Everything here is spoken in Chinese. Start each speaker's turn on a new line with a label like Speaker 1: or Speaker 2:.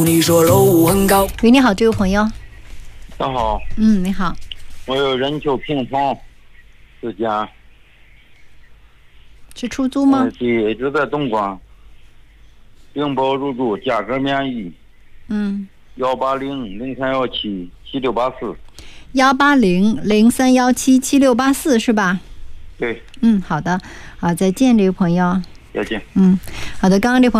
Speaker 1: 你说楼很高。
Speaker 2: 喂，你好，这位朋友。
Speaker 3: 大家好。
Speaker 2: 你好。
Speaker 3: 我有人球平房之家。
Speaker 2: 是出租吗？
Speaker 3: 地址在东莞，承包入住，价格免疫。18003177684。
Speaker 2: 18003177684是吧？
Speaker 3: 对。
Speaker 2: 好的。好，再见，这位朋友。
Speaker 3: 再见。
Speaker 2: 好的，刚刚这位朋友